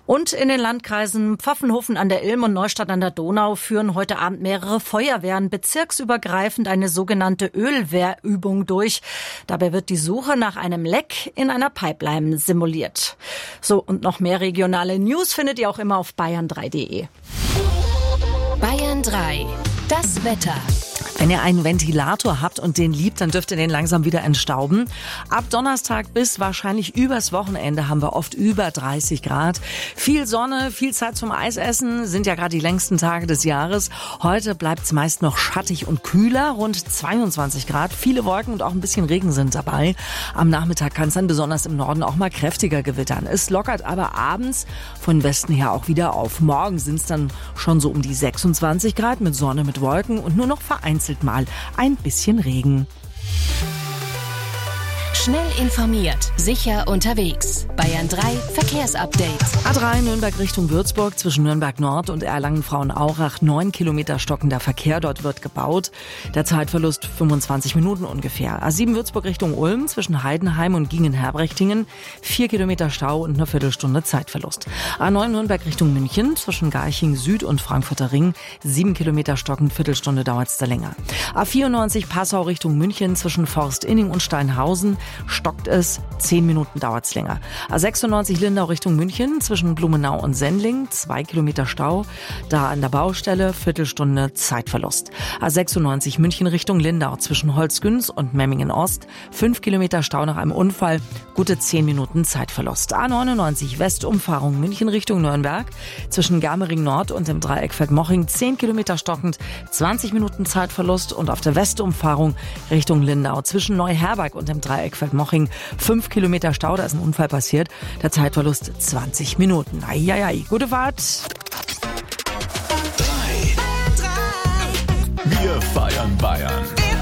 Und in den Landkreisen Pfaffenhofen an der Ilm und Neustadt an der Donau führen heute Abend mehrere Feuerwehren bezirksübergreifend eine sogenannte Ölwehrübung durch. Dabei wird die Suche nach einem Leck in einer Pipeline simuliert. So, und noch mehr regionale News findet ihr auch immer auf bayern3.de. Bayern 3. Das Wetter. Wenn ihr einen Ventilator habt und den liebt, dann dürft ihr den langsam wieder entstauben. Ab Donnerstag bis wahrscheinlich übers Wochenende haben wir oft über 30 Grad. Viel Sonne, viel Zeit zum Eisessen, sind ja gerade die längsten Tage des Jahres. Heute bleibt es meist noch schattig und kühler, rund 22 Grad. Viele Wolken und auch ein bisschen Regen sind dabei. Am Nachmittag kann es dann besonders im Norden auch mal kräftiger gewittern. Es lockert aber abends von Westen her auch wieder auf. Morgen sind es dann schon so um die 26 Grad mit Sonne, mit Wolken und nur noch vereinzelt mal ein bisschen Regen. Schnell informiert, sicher unterwegs. Bayern 3 Verkehrsupdate. A3 Nürnberg Richtung Würzburg zwischen Nürnberg Nord und Erlangen-Frauenaurach. 9 Kilometer stockender Verkehr, dort wird gebaut. Der Zeitverlust 25 Minuten ungefähr. A7 Würzburg Richtung Ulm zwischen Heidenheim und Gingen-Herbrechtingen. 4 Kilometer Stau und eine Viertelstunde Zeitverlust. A9 Nürnberg Richtung München zwischen Garching Süd und Frankfurter Ring. 7 Kilometer stockend, Viertelstunde dauert es da länger. A94 Passau Richtung München zwischen Forstinning und Steinhausen. Stockt es, 10 Minuten dauert's länger. A96 Lindau Richtung München zwischen Blumenau und Sendling, 2 Kilometer Stau. Da an der Baustelle, Viertelstunde Zeitverlust. A96 München Richtung Lindau zwischen Holzgünz und Memmingen Ost, 5 Kilometer Stau nach einem Unfall, gute 10 Minuten Zeitverlust. A99 Westumfahrung München Richtung Nürnberg zwischen Germering Nord und dem Dreieck Feldmoching, 10 Kilometer stockend, 20 Minuten Zeitverlust. Und auf der Westumfahrung Richtung Lindau zwischen Neuherberg und dem Dreieck Feldmoching 5 Kilometer Stau, da ist ein Unfall passiert. Der Zeitverlust 20 Minuten. Eieiei, gute Fahrt. Wir feiern Bayern.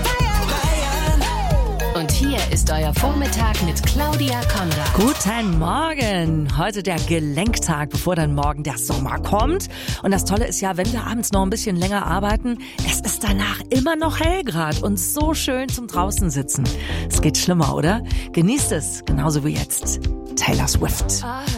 Und hier ist euer Vormittag mit Claudia Konrad. Guten Morgen. Heute der Gelenktag, bevor dann morgen der Sommer kommt. Und das Tolle ist ja, wenn wir abends noch ein bisschen länger arbeiten, es ist danach immer noch hell grad und so schön zum draußen sitzen. Es geht schlimmer, oder? Genießt es, genauso wie jetzt. Taylor Swift.